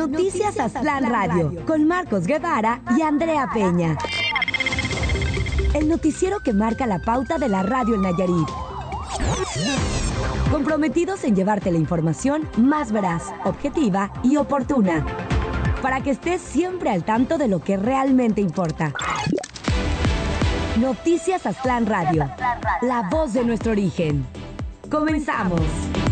Noticias Aztlán Radio, con Marcos Guevara y Andrea Peña. El noticiero que marca la pauta de la radio en Nayarit. Comprometidos en llevarte la información más veraz, objetiva y oportuna, para que estés siempre al tanto de lo que realmente importa. Noticias Aztlán Radio, la voz de nuestro origen. ¡Comenzamos!